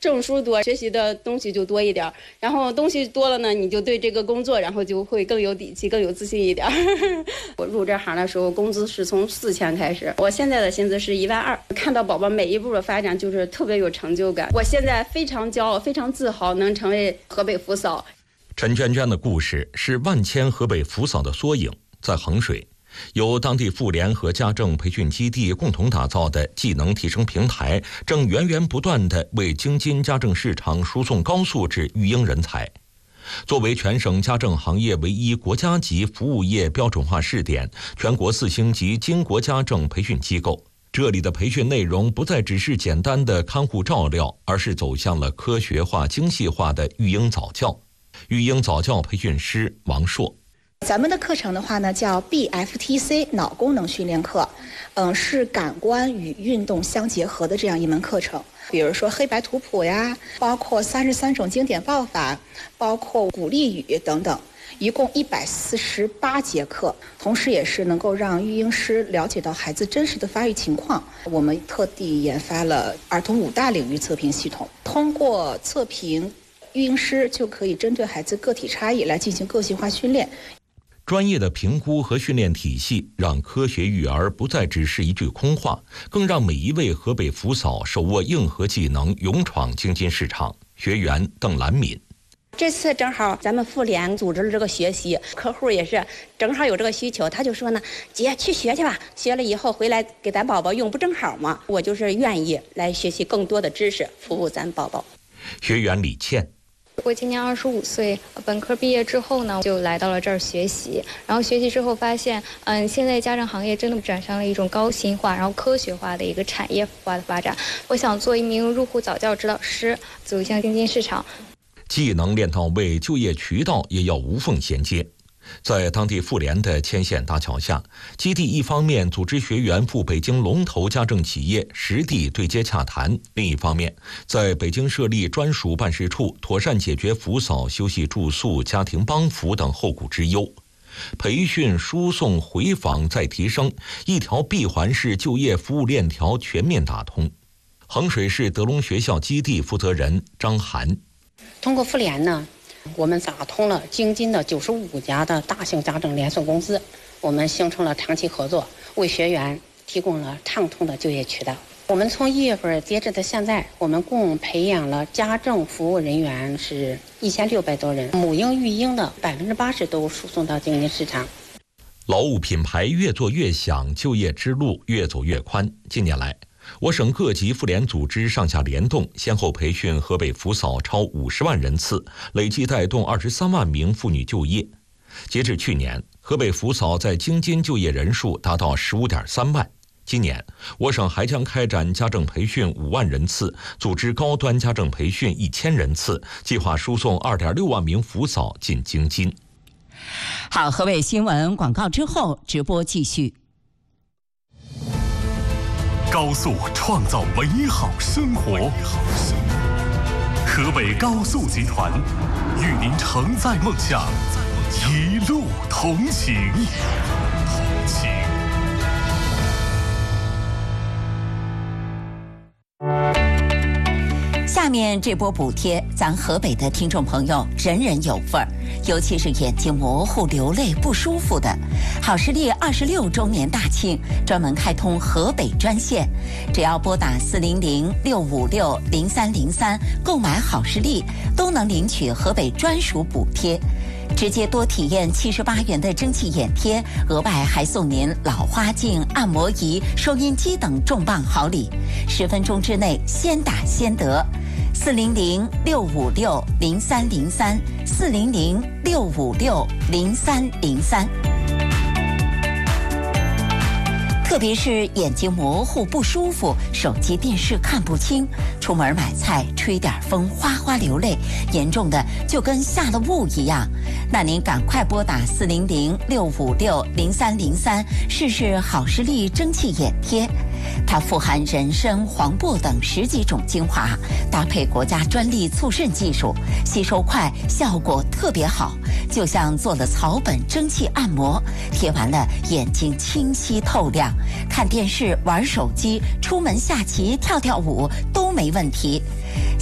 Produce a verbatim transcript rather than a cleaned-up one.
证书多，学习的东西就多一点，然后东西多了呢，你就对这个工作，然后就会更有底气，更有自信一点。我入这行的时候，工资是从四千开始，我现在的薪资是一万二。看到宝宝每一步的发展，就是特别有成就感。我现在非常骄傲，非常自豪，能成为河北福嫂。 陈娟娟的故事是万千河北福嫂的缩影。在衡水，由当地妇联和家政培训基地共同打造的技能提升平台，正源源不断地为京津家政市场输送高素质育婴人才。作为全省家政行业唯一国家级服务业标准化试点、全国四星级金国家政培训机构，这里的培训内容不再只是简单的看护照料，而是走向了科学化、精细化的育婴早教。育婴早教培训师王硕。 咱们的课程的话呢，叫 B F T C 脑功能训练课，嗯，是感官与运动相结合的这样一门课程。比如说黑白图谱呀，包括三十三种经典抱法，包括鼓励语等等，一共一百四十八节课，同时也是能够让育婴师了解到孩子真实的发育情况。我们特地研发了儿童五大领域测评系统，通过测评，育婴师就可以针对孩子个体差异来进行个性化训练。 专业的评估和训练体系，让科学育儿不再只是一句空话，更让每一位河北福嫂手握硬核技能，勇闯京津市场。学员邓兰敏。 这次正好咱们妇联组织了这个学习，客户也是正好有这个需求，他就说呢，姐去学去吧，学了以后回来给咱宝宝用，不正好吗？我就是愿意来学习更多的知识，服务咱宝宝。 学员李倩。 我今年二十五岁，本科毕业之后呢，就来到了这儿学习。然后学习之后发现，嗯，现在家政行业真的转向了一种高薪化，然后科学化的一个产业化的发展。我想做一名入户早教指导师，走向京津市场。 技能练到位，就业渠道也要无缝衔接。在当地妇联的牵线搭桥下，基地一方面组织学员赴北京龙头家政企业实地对接洽谈，另一方面在北京设立专属办事处，妥善解决福嫂休息住宿、家庭帮扶等后顾之忧。培训、输送、回访再提升，一条闭环式就业服务链条全面打通。衡水市德龙学校基地负责人张涵。 通过妇联呢，我们打通了京津的九十五家的大型家政连锁公司，我们形成了长期合作，为学员提供了畅通的就业渠道。我们从一月份截止到现在，我们共培养了家政服务人员是一千六百多人，母婴育婴的百分之八十都输送到京津市场。 劳务品牌越做越响，就业之路越走越宽。近年来，我省各级妇联组织上下联动，先后培训河北福嫂超五十万人次，累计带动二十三万名妇女就业。截至去年，河北福嫂在京津就业人数达到十五点三万。今年，我省还将开展家政培训五万人次，组织高端家政培训一千人次，计划输送二点六万名福嫂进京津。 好，河北新闻广告之后，直播继续。 高速创造美好生活，河北高速集团与您承载梦想，一路同行。同行。 下面这波补贴，咱河北的听众朋友人人有份儿，尤其是眼睛模糊、流泪不舒服的。好视力二十六周年大庆，专门开通河北专线，只要拨打四零零六五六零三零三购买好视力，都能领取河北专属补贴。直接多体验七十八元的蒸汽眼贴，额外还送您老花镜、按摩仪、收音机等重磅好礼，十分钟之内先打先得。四零零六五六零三零三，四零零六五六零三零三。特别是眼睛模糊不舒服，手机电视看不清，出门买菜吹点风哗哗流泪，严重的就跟下了雾一样。那您赶快拨打四零零六五六零三零三，试试好视力蒸汽眼贴。它富含人参、黄柏等十几种精华，搭配国家专利促渗技术，吸收快，效果特别好，就像做了草本蒸汽按摩，贴完了眼睛清晰透亮，看电视、玩手机、出门下棋、跳跳舞都没问题。